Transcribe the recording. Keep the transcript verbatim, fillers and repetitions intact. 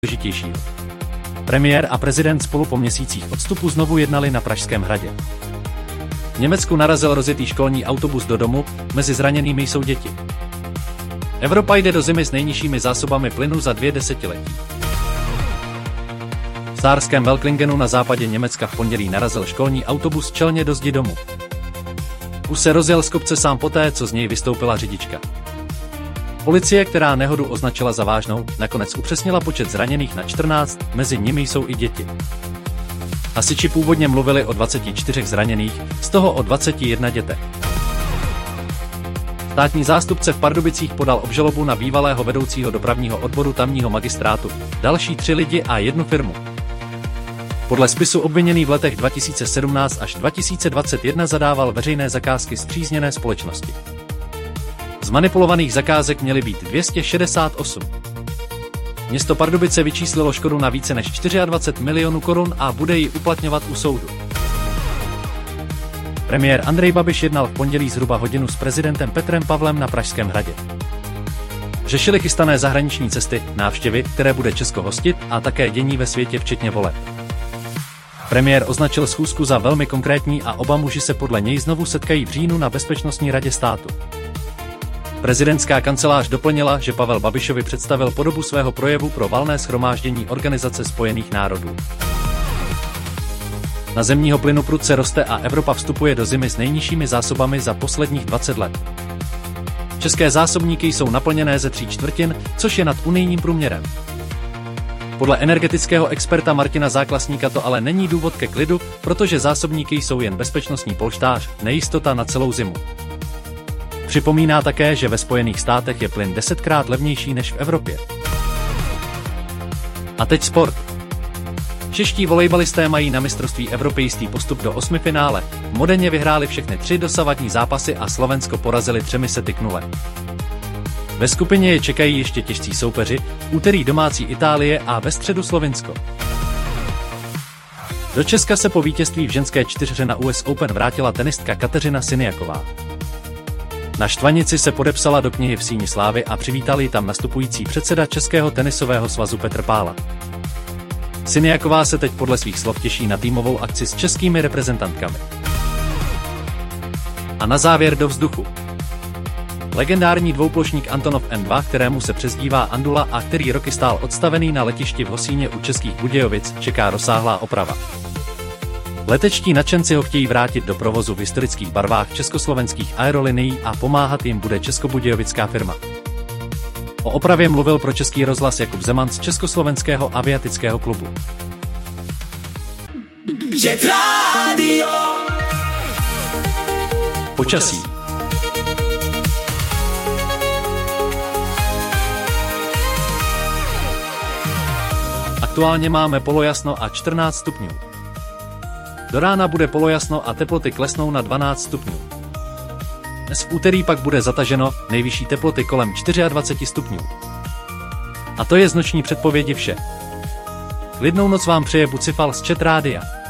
důležitějšího. Premiér a prezident spolu po měsících odstupu znovu jednali na Pražském hradě. V Německu narazil rozjetý školní autobus do domu, mezi zraněnými jsou děti. Evropa jde do zimy s nejnižšími zásobami plynu za dvě desetiletí. V Saarském Velklingenu na západě Německa v pondělí narazil školní autobus čelně do zdi domu. Už se rozjel z kopce sám poté, co z něj vystoupila řidička. Policie, která nehodu označila za vážnou, nakonec upřesnila počet zraněných na čtrnáct, mezi nimi jsou i děti. Hasiči původně mluvili o dvaceti čtyřech zraněných, z toho o dvaceti jedné dětech. Státní zástupce v Pardubicích podal obžalobu na bývalého vedoucího dopravního odboru tamního magistrátu, další tři lidi a jednu firmu. Podle spisu obviněný v letech dva tisíce sedmnáct až dva tisíce dvacet jedna zadával veřejné zakázky spřízněné společnosti. Z manipulovaných zakázek měly být dvě stě šedesát osm. Město Pardubice vyčíslilo škodu na více než dvacet čtyři milionů korun a bude ji uplatňovat u soudu. Premiér Andrej Babiš jednal v pondělí zhruba hodinu s prezidentem Petrem Pavlem na Pražském hradě. Řešili chystané zahraniční cesty, návštěvy, které bude Česko hostit, a také dění ve světě včetně voleb. Premiér označil schůzku za velmi konkrétní a oba muži se podle něj znovu setkají v říjnu na Bezpečnostní radě státu. Prezidentská kancelář doplnila, že Pavel Babišovi představil podobu svého projevu pro valné shromáždění Organizace spojených národů. Na zemního plynu prudce roste a Evropa vstupuje do zimy s nejnižšími zásobami za posledních dvacet let. České zásobníky jsou naplněné ze tří čtvrtin, což je nad unijním průměrem. Podle energetického experta Martina Záklasníka to ale není důvod ke klidu, protože zásobníky jsou jen bezpečnostní polštář, nejistota na celou zimu. Připomíná také, že ve Spojených státech je plyn desetkrát levnější než v Evropě. A teď sport. Čeští volejbalisté mají na mistrovství Evropy jistý postup do osmifinále. V Modeně vyhráli všechny tři dosavadní zápasy a Slovensko porazili třemi sety k nule. Ve skupině je čekají ještě těžcí soupeři, v úterý domácí Itálie a ve středu Slovinsko. Do Česka se po vítězství v ženské čtyřhře na U S Open vrátila tenistka Kateřina Siniaková. Na Štvanici se podepsala do knihy v síni slávy a přivítal ji tam nastupující předseda Českého tenisového svazu Petr Pála. Siniaková se teď podle svých slov těší na týmovou akci s českými reprezentantkami. A na závěr do vzduchu. Legendární dvouplošník Antonov N dva, kterému se přezdívá Andula a který roky stál odstavený na letišti v Hosíně u Českých Budějovic, čeká rozsáhlá oprava. Letečtí nadšenci ho chtějí vrátit do provozu v historických barvách československých aerolinií a pomáhat jim bude českobudějovická firma. O opravě mluvil pro Český rozhlas Jakub Zeman z Československého aviatického klubu. Počasí. Aktuálně máme polojasno a čtrnáct stupňů. Do rána bude polojasno a teploty klesnou na dvanáct stupňů. Dnes v úterý pak bude zataženo, nejvyšší teploty kolem dvacet čtyři stupňů. A to je z noční předpovědi vše. Klidnou noc vám přeje Bucifal z Chat Rádia.